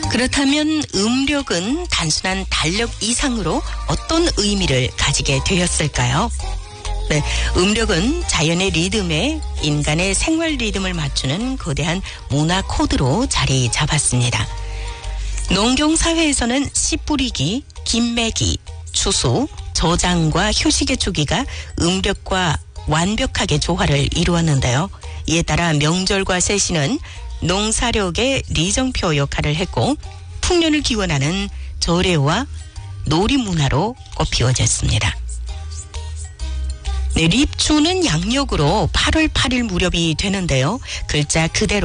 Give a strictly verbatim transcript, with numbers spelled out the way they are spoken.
그렇다면 음력은 단순한 달력 이상으로 어떤 의미를 가지게 되었을까요? 네, 음력은 자연의 리듬에 인간의 생활 리듬을 맞추는 거대한 문화 코드로 자리 잡았습니다. 농경사회에서는 씨 뿌리기, 김매기, 추수, 저장과 휴식의 주기가 음력과 완벽하게 조화를 이루었는데요. 이에 따라 명절과 세시는 농사력의 리정표 역할을 했고 풍년을 기원하는 절외와 놀이 문화로 꽃피워졌습니다. 네, 립추는 양력으로 팔월 팔일 무렵이 되는데요. 글자 그대로